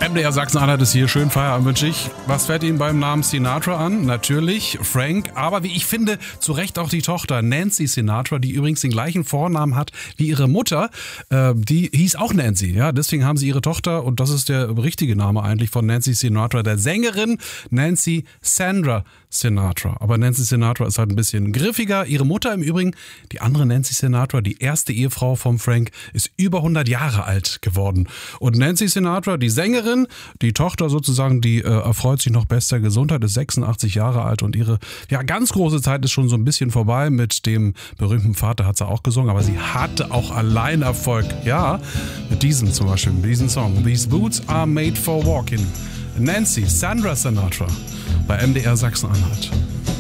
MDR Sachsen-Anhalt ist hier. Schönen Feierabend wünsche ich. Was fällt Ihnen beim Namen Sinatra an? Natürlich Frank, aber wie ich finde, zu Recht auch die Tochter Nancy Sinatra, die übrigens den gleichen Vornamen hat wie ihre Mutter. Die hieß auch Nancy, ja. Deswegen haben sie ihre Tochter, und das ist der richtige Name eigentlich von Nancy Sinatra, der Sängerin Nancy Sandra Sinatra. Aber Nancy Sinatra ist halt ein bisschen griffiger. Ihre Mutter im Übrigen, die andere Nancy Sinatra, die erste Ehefrau von Frank, ist über 100 Jahre alt geworden. Und Nancy Sinatra, die Sängerin, die Tochter sozusagen, die erfreut sich noch bester Gesundheit, ist 86 Jahre alt und ihre ganz große Zeit ist schon so ein bisschen vorbei. Mit dem berühmten Vater hat sie auch gesungen, aber sie hatte auch allein Erfolg. Ja, mit diesem zum Beispiel, mit diesem Song. These boots are made for walking. Nancy Sandra Sinatra bei MDR Sachsen-Anhalt.